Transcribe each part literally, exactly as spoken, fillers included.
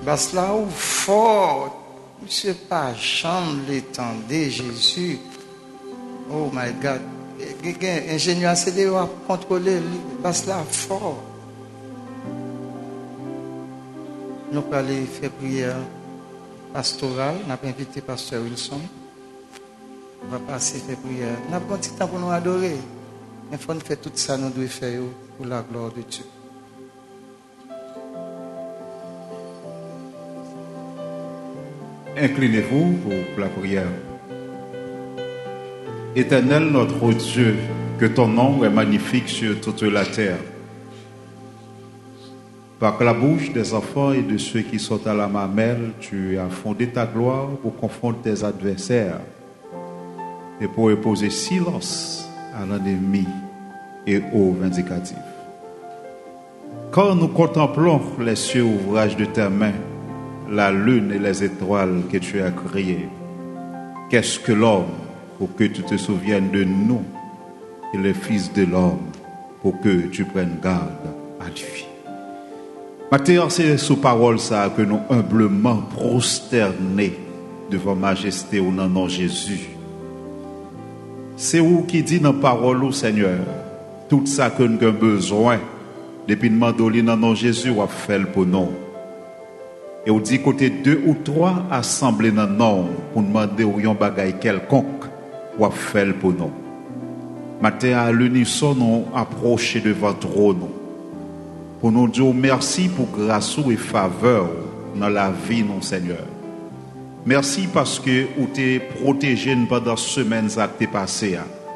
Parce là où fort, monsieur pas chambre l'étendait Jésus. Oh my God. Ingénieur C D a contrôler parce là fort. Nous allons aller faire prière pastorale. Nous avons invité pasteur Wilson. On va passer faire prière. Nous avons un petit temps pour nous adorer. Il faut faire tout ça, nous devons faire pour la gloire de Dieu. Inclinez-vous pour la prière. Éternel notre Dieu, que ton nom est magnifique sur toute la terre. Par la bouche des enfants et de ceux qui sont à la mamelle, tu as fondé ta gloire pour confondre tes adversaires et pour imposer silence à l'ennemi et aux vindicatifs. Quand nous contemplons les cieux ouvrages de tes mains, la lune et les étoiles que tu as créées, qu'est-ce que l'homme pour que tu te souviennes de nous et le Fils de l'homme pour que tu prennes garde à lui. Matin, c'est sous parole ça que nous humblement prosternés devant majesté au nom de Jésus. C'est où qui dit dans parole au Seigneur, tout ça que nous avons besoin, depuis nous demander dans le nom de Jésus, on fait pour nous. Et on dit côté deux ou trois assemblés dans le nom pour demander ou yon bagay quelconque, on fait pour nous. Matin à l'unisson, nous approcher devant trône pour nous dire merci pour grâce et faveur dans la vie, non Seigneur. Merci parce que vous t'es protégé pendant semaines qui t'es passé.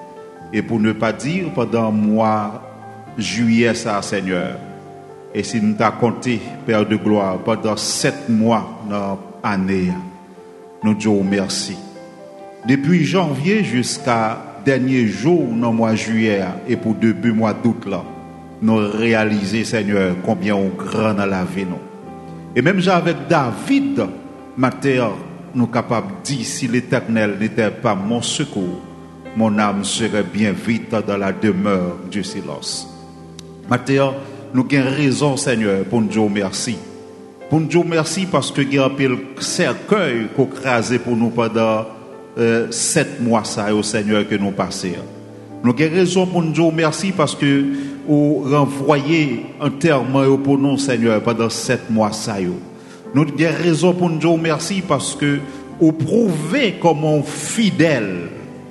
Et pour ne pas dire pendant mois juillet, ça, Seigneur. Et si nous t'as compté, Père de gloire, pendant sept mois dans l'année, nous disons merci. Depuis janvier jusqu'à dernier jour dans le mois de juillet et pour début mois d'août, là, nous réalisons, Seigneur, combien on grand dans la vie. Nous. Et même avec David, matin, nous sommes capables de dire, si l'Éternel n'était pas mon secours, mon âme serait bien vite dans la demeure du silence. Matin, nous avons raison, Seigneur, pour nous dire merci. Pour nous dire merci parce que nous avons un cercueil qu'on crasé pour nous pendant euh, sept mois, ça, au Seigneur, que nous passons. Nous avons raison pour nous dire merci parce que vous renvoyez entièrement pour nous, Seigneur, pendant sept mois, ça. Nous avons raison pour nous dire merci parce que vous prouvez comment fidèle,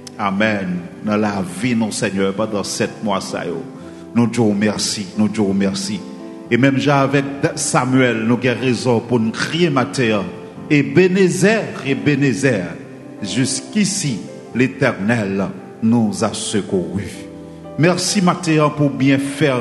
amen, dans la vie, non, Seigneur, pendant sept mois, ça. Nous disons merci, nous disons merci. Et même avec Samuel, nous avons raison pour nous crier matin. Et Bénézer, et Bénézer, jusqu'ici, l'Éternel nous a secourus. Merci matin pour bien faire.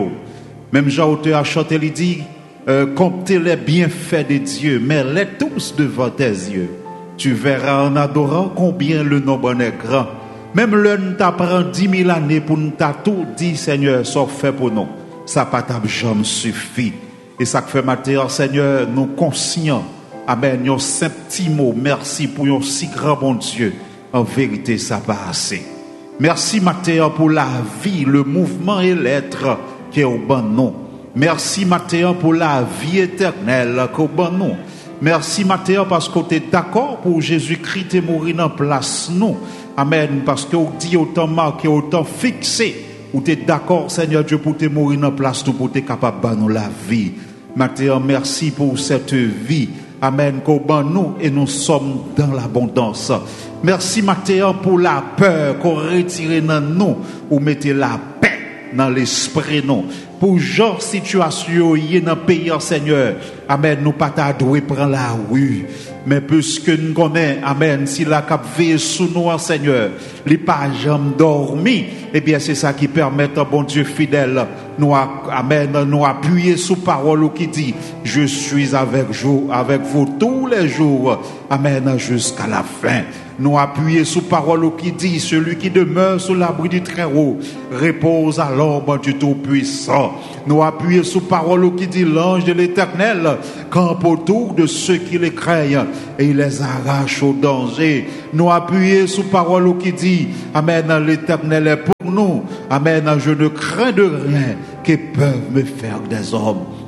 Même Jean te a chanté, il dit, euh, comptez les bienfaits de Dieu, mais les tous devant tes yeux. Tu verras en adorant combien le nombre est grand. Même le nous t'apprend dix mille années pour nous tout dit, Seigneur, ça fait pour nous. Ça pas ta jambe suffit. Et ça fait matin, Seigneur, nous conscients. Amen. Yon saint petit mot. Merci pour yon si grand bon Dieu. En vérité, ça va assez. Merci matin pour la vie, le mouvement et l'être qui est au bon nom. Merci matin pour la vie éternelle qui est au bon nom. Merci matin parce que tu es d'accord pour Jésus-Christ te mourir en place nous. Amen. Parce que vous dit autant marqué, autant fixé. Ou tu es d'accord, Seigneur Dieu, pour te mourir en place nous, pour te capable de nous la vie. Matin, merci pour cette vie. Amen. Qu'au bon nous et nous sommes dans l'abondance. Merci matin pour la peur qu'on retire dans nous. Ou mettez la paix dans l'esprit nous. Pour genre situation y est dans le pays, Seigneur. Amen. Nous pas t'adouer prendre la rue. Mais puisque nous connaissons, amen, si la cap veille sous nous, Seigneur, les pas jamais dormi, eh bien, c'est ça qui permet, bon Dieu fidèle, nous, amen, nous appuyer sous parole qui dit, je suis avec vous, avec vous tous les jours, amen, jusqu'à la fin. Nous appuyer sous parole qui dit, celui qui demeure sous l'abri du Très-Haut repose à l'ombre du Tout-Puissant. Nous appuyer sous parole qui dit, l'ange de l'Éternel campe autour de ceux qui les craignent et il les arrache au danger. Nous appuyer sous parole qui dit, amen, l'Éternel est pour nous. Amen, je ne crains de rien qui peuvent me faire des hommes.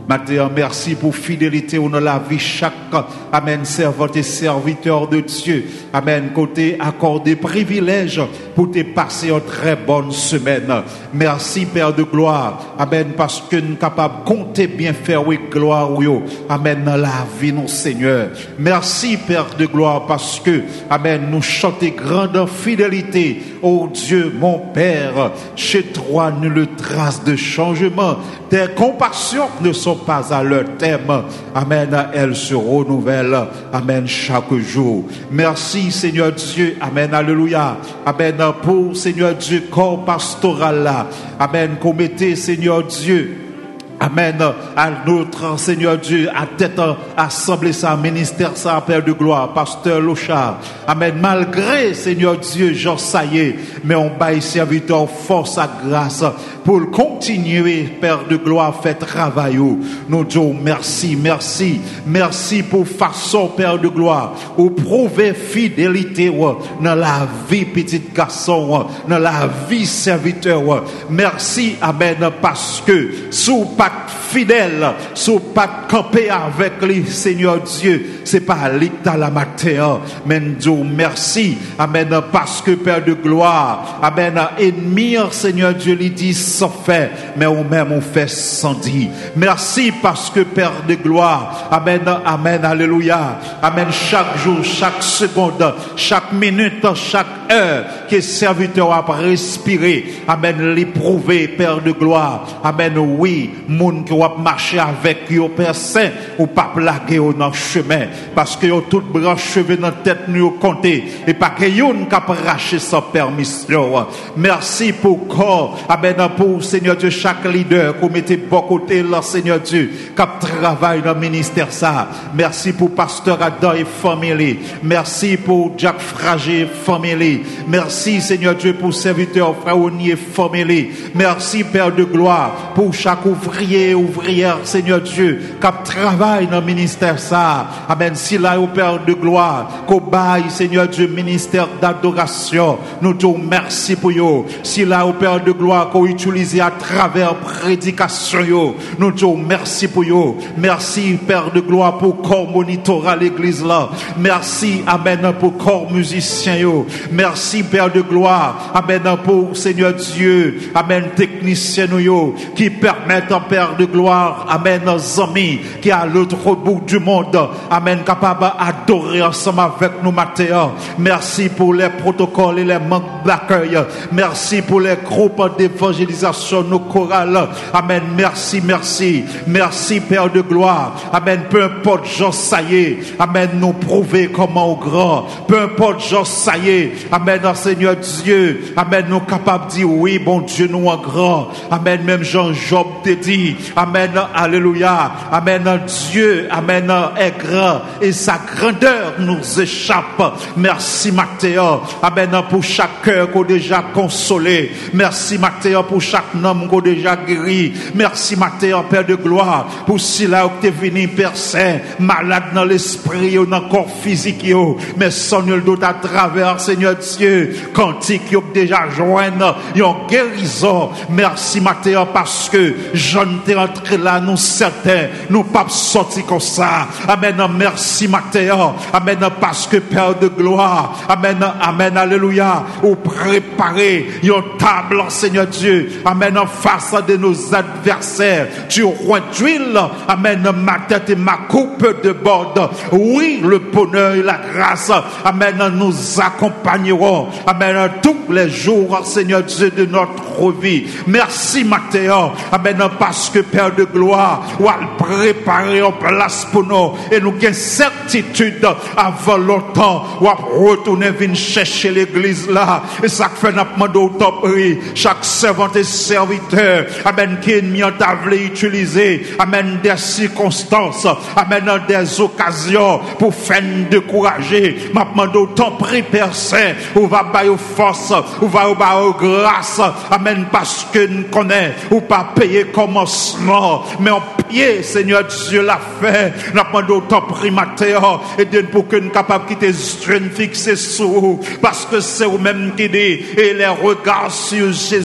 Matin, merci pour fidélité dans la vie chaque, amen, servante et serviteur de Dieu. Amen, côté accordé privilège pour te passer une très bonne semaine. Merci, Père de gloire. Amen, parce que nous sommes capables de compter bien faire, oui, gloire, oui. Amen, dans la vie, non, Seigneur. Merci, Père de gloire, parce que, amen, nous chantons grande fidélité. Oh Dieu, mon Père, chez toi, nulle trace de changement. Tes compassions ne sont pas à leur terme. Amen, elles se renouvellent. Amen, chaque jour. Merci, Seigneur Dieu. Amen, alléluia. Amen, pour, Seigneur Dieu, corps pastoral là. Amen, qu'on mettait, Seigneur Dieu. Amen, à notre Seigneur Dieu, à tête assemblée ça, ministère ça, Père de gloire, pasteur Lochard. Amen, malgré Seigneur Dieu, Jean Saillé, mais on baille serviteur force à grâce pour continuer, Père de gloire, fait travail. Nous disons merci, merci, merci pour façon, Père de gloire, ou prouver fidélité dans la vie petit garçon, dans la vie serviteur. Merci, Amen, parce que sous pas fidèle, sous pas camper avec lui, Seigneur Dieu, c'est pas l'état la matin, mais nous merci, Amen, parce que Père de gloire, Amen, ennemi, Seigneur Dieu, lui dit sans fait, mais ou même on fait sans dire. Merci parce que Père de gloire, Amen, Amen, alléluia, Amen, chaque jour, chaque seconde, chaque minute, chaque heure, que serviteur a respiré, Amen, l'éprouver, Père de gloire, Amen, oui, moun qui va marcher avec yo Père Saint ou pas plaguer dans le chemin parce que yo tout branche cheveux dans tête nous compter et pas que yon cap racher sans permission. Merci pour corps, amen, pour Seigneur Dieu chaque leader qu'on mettez bon côté là Seigneur Dieu cap travaille dans le ministère ça. Merci pour pasteur Adam et famille. Merci pour Jacques Fragé et famille. Merci Seigneur Dieu pour serviteur Fraoni et famille. Merci Père de gloire pour chaque ouvrier ouvrière, Seigneur Dieu, qui travaille dans le ministère ça. Amen. Si là, au Père de gloire, qu'au bail, Seigneur Dieu, ministère d'adoration, nous te merci pour vous. Si là, au Père de gloire, qu'on utilise à travers prédication, yo, nous te merci pour vous. Merci, Père de gloire, pour corps monitorat à l'église là. Merci, Amen, pour corps musicien, yo. Merci, Père de gloire, Amen, pour Seigneur Dieu, Amen, technicien, yo, qui permettent, Père de gloire, Amen, nos amis qui à l'autre bout du monde, Amen, capable d'adorer ensemble avec nous matin. Merci pour les protocoles et les manques d'accueil. Merci pour les groupes d'évangélisation, nos chorales. Amen, merci, merci, merci Père de gloire. Amen, peu importe, Jean Saillé, Amen, nous prouver comment au grand. Peu importe, Jean Saillé, Amen, Seigneur Dieu, Amen, nous capables de dire oui, bon Dieu, nous en grand. Amen, même Jean Job te dit, Amen, alléluia, Amen, Dieu, Amen, est grand et sa grandeur nous échappe. Merci Mathéo, Amen, pour chaque cœur qu'on a déjà consolé. Merci Mathéo pour chaque homme qu'on a déjà guéri. Merci Mathéo, Père de gloire, pour si là où tu es venu, Père Saint, malade dans l'esprit, dans le corps physique, mais son nul doute à travers, Seigneur Dieu, cantique, qui déjà joindre, yon guérison. Merci Mathéo, parce que je ne t'ai entré là, nous certains, nous pas sortis comme ça. Amen, merci Mathéo. Amen, parce que Père de gloire, Amen, Amen, alléluia, ou préparer une table, Seigneur Dieu, Amen, en face de nos adversaires. Tu roi d'huile, Amen, ma tête et ma coupe de bord. Oui, le bonheur et la grâce, Amen, nous accompagneront, Amen, tous les jours, Seigneur Dieu, de notre vie. Merci Mathéo, Amen, parce que Père de gloire, ou à préparer en place pour nous, et nous avons certitude avant longtemps, ou à retourner venir chercher l'église là, et ça fait n'a pas d'autant prix, chaque servante et serviteur, Amen, qui est mis en table utilisé, Amen, des circonstances, Amen, des occasions, pour faire décourager, maintenant d'autant prix, Père Saint, ou va bailler force, ou va bailler grâce, Amen, parce que nous connaissons, ou pas payer commencement, mais en pied, Seigneur Dieu l'a fait, n'a pas d'autant prix, Mathéo, et pour que nous capables de quitter ce jeune fixé sur vous, parce que c'est vous-même qui dit, et les regards sur Jésus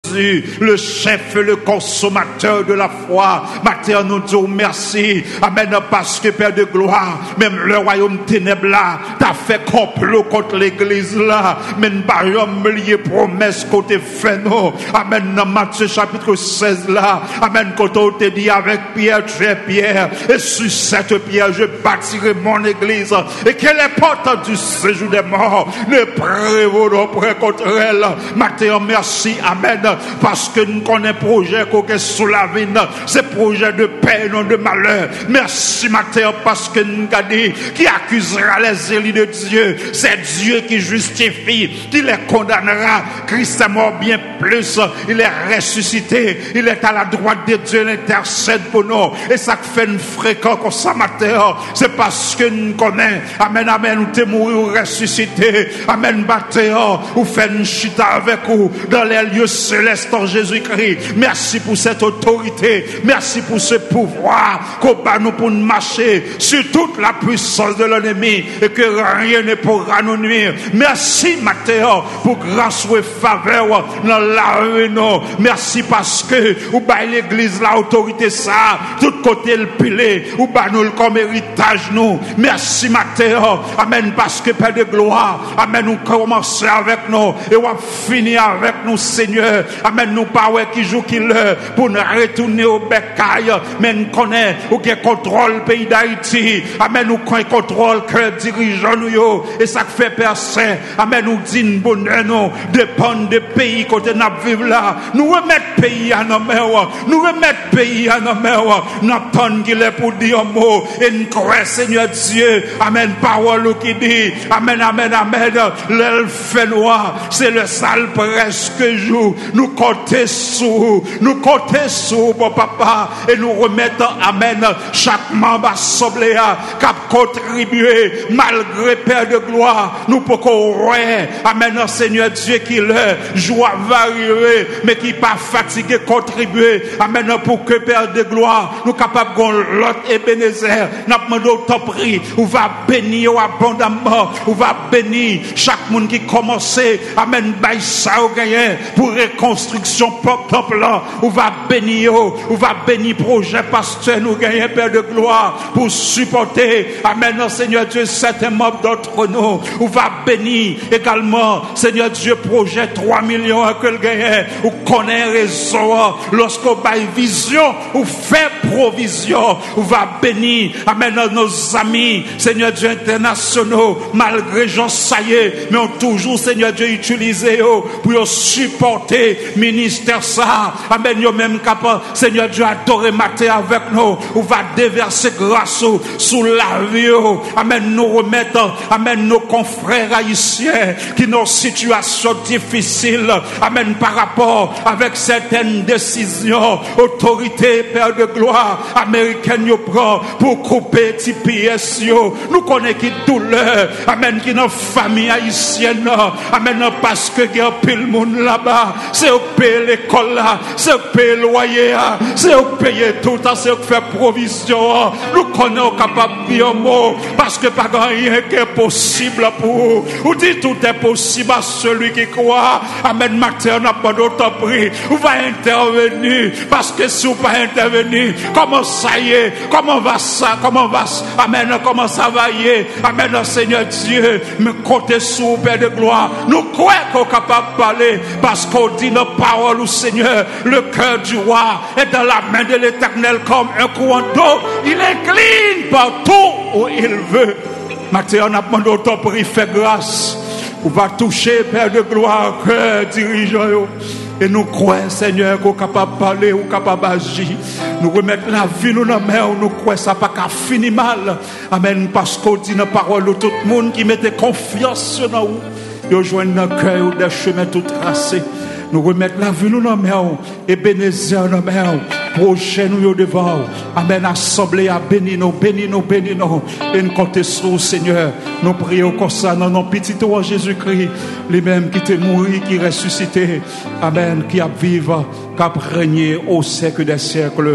Jésus, le chef et le consommateur de la foi. Matin, nous disons merci. Amen. Parce que Père de gloire, même le royaume ténèbres là, t'as fait complot contre l'église là. Mais nous pas lié promesse côté fait nous. Amen. Dans Matthieu chapitre seize là. Amen. Quand on te dit avec Pierre, tu es Pierre. Et sur cette pierre, je bâtirai mon église. Et que les portes du séjour des morts ne prévaudront point contre elle. Matin, merci. Amen. Parce que nous connaissons projet qu'on est sous la vie. C'est projet de paix, non de malheur. Merci, Matin, parce que nous avons dit qui accusera les élus de Dieu. C'est Dieu qui justifie, qui les condamnera. Christ est mort bien plus. Il est ressuscité. Il est à la droite de Dieu. Il intercède pour nous. Et ça fait une fréquence comme ça, Matin. C'est parce que nous connaissons. Amen, amen. Nous t'es mouru ou ressuscité. Amen, Matin. Ou fait une chita avec vous dans les lieux célestes en Jésus-Christ. Merci pour cette autorité. Merci pour ce pouvoir qu'on bat nous pour nous marcher sur toute la puissance de l'ennemi et que rien ne pourra nous nuire. Merci, Matteo, pour grâce et faveur dans la rue. Merci parce que vous baillez l'église la autorité ça, tout côté le pilé, vous baillez nous comme héritage nous. Merci, Matteo. Amen, parce que Père de gloire, amen, nous commençons avec nous et on va finir avec nous, Seigneur. Amen, nous pas qui joue qui l'heure pour nous retourner au bécaille, mais nous connaissons ou qui contrôle pays d'Haïti. Amen, nous contrôle que dirigeant nous et ça fait personne. Amen, nous dit bonheur nous dépend des pays côté nous vivre là. Nous remettre pays à nos mains, nous remettre pays à nos mains. Nous attendons qu'il est pour dire un mot et nous croyons, Seigneur Dieu. Amen, parole qui dit amen, amen, amen. Le fait noir, c'est le sale presque jour. Nous comptons sous, nous comptons sous, mon papa, et nous remettons, amen, chaque membre assemblée qui a contribué, malgré Père de gloire, nous pouvons, ouais, amen, Seigneur Dieu, qui le joie varier, mais qui pas fatigué, contribuer, amen, pour que Père de gloire, nous capables de l'autre Ebenezer, nous demandons ton prix, ou va bénir abondamment, ou va bénir chaque monde qui commence, amen, bail ça au gagné, pour reconstruction propre là, ou va bénir, ou va bénir projet pasteur, nous gagner Père de gloire, pour supporter, amen, Seigneur Dieu, certains membres d'entre nous, ou va bénir également, Seigneur Dieu, projet trois millions que le gagne, ou connaît raison, lorsqu'on baille vision, ou fait provision, ou va bénir, amen, nos amis, Seigneur Dieu, internationaux, malgré Jean Saillé, mais on toujours, Seigneur Dieu, utilisé pour supporter ministère ça, amen, yo même capable, Seigneur Dieu, adorer matin avec nous, ou va déverser grâce sous la vie, amen, nous remettre, amen, nos confrères haïtiens qui nos situations difficiles, amen, par rapport avec certaines décisions, autorité, Père de gloire, américaine, yo prend pour couper T P S yo, nous connaissons qui douleur, amen, qui nos familles haïtiennes, amen, parce que il y a pile monde là-bas, c'est au payer l'école là, c'est au payer le loyer, c'est au payer tout, c'est au faire provision, nous connaissons capable de dire mot, parce que pas rien qui est possible pour vous, ou dit tout est possible à celui qui croit, amen, matin, n'a pas d'autre prix, vous va intervenir, parce que si vous pas intervenir, comment ça y est, comment va ça, comment va ça, amen, comment ça va y est, amen, Seigneur Dieu, me comptez sur Père de gloire, nous croyons qu'on est capable de parler, parce qu'on dit nos paroles au Seigneur, le cœur du roi est dans la main de l'Éternel comme un courant d'eau, il incline partout où il veut. Maintenant, on a demandé au temps pour y faire grâce. On va toucher, Père de gloire, cœur dirigeant. Et nous croyons, Seigneur, qu'on est capable de parler ou capable d'agir. Nous remettre la vie nous dans la main, nous croyons que ça n'a pas qu'à finir mal. Amen. Parce qu'on dit dans la parole de tout le monde qui mettait confiance dans nous. Ils joignent dans le cœur des chemins tout tracés. Nous remettre la vie nous dans la main. Et bénir dans la main. Prochain nous devant. Amen. Assemblée à bénir nous, bénir nous, bénir nous. Et nous comptons sur le Seigneur. Nous prions comme ça dans nos petits tours Jésus-Christ. Les mêmes qui étaient morts, qui ressuscité. Amen. Qui a vécu, qui a régné au siècle des siècles.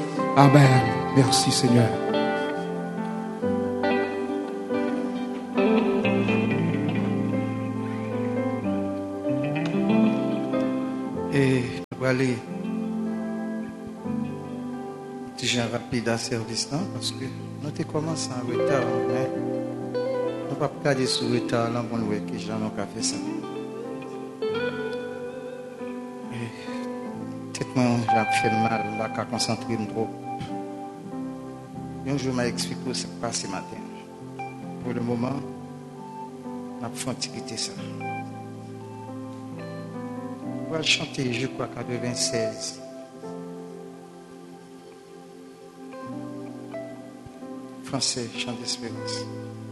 Amen. Merci Seigneur. Et va aller petit genre rapide à service là, parce que nous avons commencé en retard, mais nous ne pouvons pas garder ce retard là pour nous voir que gens ont fait ça. Peut-être moi, j'ai fait mal, je ne pas concentrer trop. Un jour, je m'explique ce qui s'est passé ce matin. Pour le moment, on a fait quitter ça. On va chanter, je crois, quatre-vingt-seize. Français, chant d'espérance.